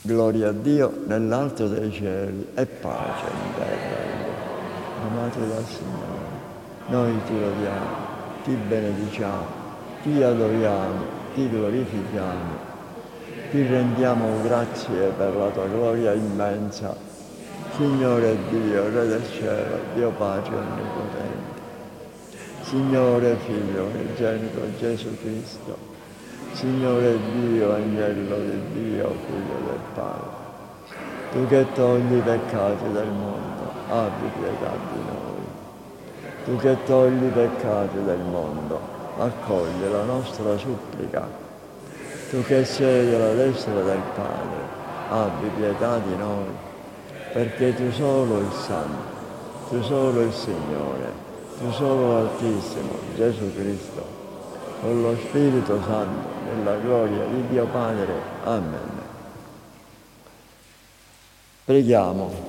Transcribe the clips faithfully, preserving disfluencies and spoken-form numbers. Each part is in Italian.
Gloria a Dio nell'alto dei cieli e pace in terra. Amato dal Signore, noi ti lodiamo, ti benediciamo, ti adoriamo, ti glorifichiamo, ti rendiamo grazie per la tua gloria immensa. Signore Dio, Re del cielo, Dio Padre onnipotente, Signore Figlio unigenito Gesù Cristo, Signore Dio, Agnello di Dio, Figlio del Padre, tu che togli i peccati del mondo, abbi pietà di noi. Tu che togli i peccati del mondo, accogli la nostra supplica. Tu che sei alla destra del Padre, abbi pietà di noi, perché tu solo il Santo, tu solo il Signore, tu solo l'Altissimo, Gesù Cristo, con lo Spirito Santo, nella gloria di Dio Padre. Amen. Preghiamo.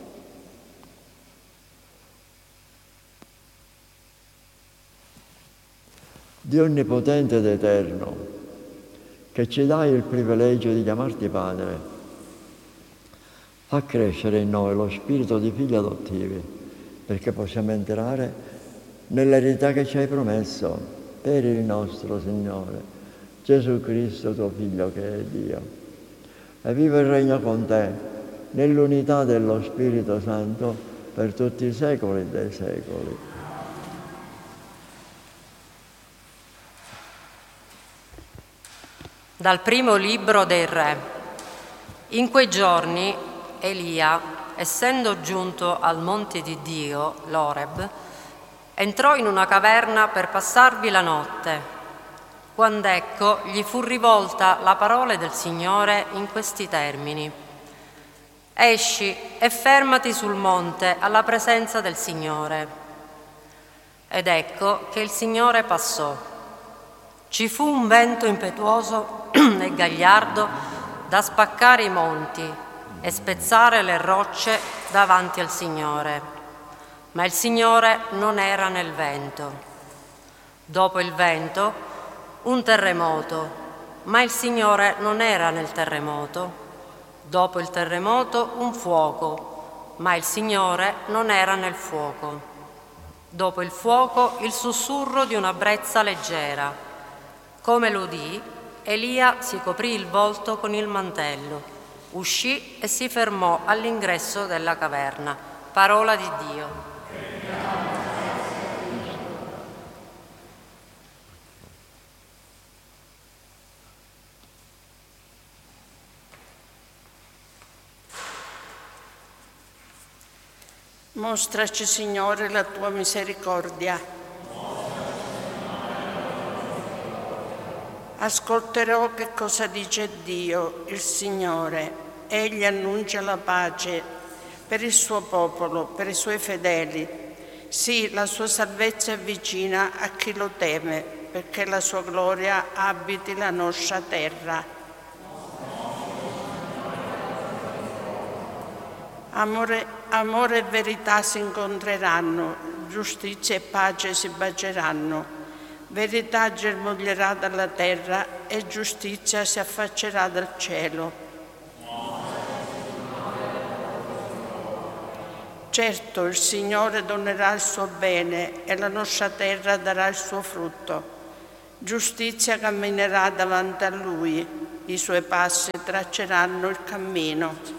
Dio onnipotente ed eterno, che ci dai il privilegio di chiamarti Padre, fa crescere in noi lo spirito di figli adottivi, perché possiamo entrare nell'eredità che ci hai promesso per il nostro Signore, Gesù Cristo, tuo Figlio che è Dio. E vive e regna con te nell'unità dello Spirito Santo per tutti i secoli dei secoli. Dal primo libro dei Re. In quei giorni Elia, essendo giunto al monte di Dio, l'Oreb, entrò in una caverna per passarvi la notte, quando ecco gli fu rivolta la parola del Signore in questi termini: esci e fermati sul monte alla presenza del Signore. Ed ecco che il Signore passò. Ci fu un vento impetuoso e gagliardo da spaccare i monti e spezzare le rocce davanti al Signore. Ma il Signore non era nel vento. Dopo il vento, un terremoto, ma il Signore non era nel terremoto. Dopo il terremoto, un fuoco, ma il Signore non era nel fuoco. Dopo il fuoco, il sussurro di una brezza leggera. Come lo udì, Elia si coprì il volto con il mantello, uscì e si fermò all'ingresso della caverna. Parola di Dio. Mostraci, Signore, la tua misericordia. Ascolterò che cosa dice Dio, il Signore. Egli annuncia la pace per il suo popolo, per i suoi fedeli. Sì, la sua salvezza è vicina a chi lo teme, perché la sua gloria abiti la nostra terra. Amore, amore e verità si incontreranno, giustizia e pace si baceranno. Verità germoglierà dalla terra e giustizia si affaccerà dal cielo. Certo, il Signore donerà il suo bene e la nostra terra darà il suo frutto. Giustizia camminerà davanti a Lui, i suoi passi tracceranno il cammino.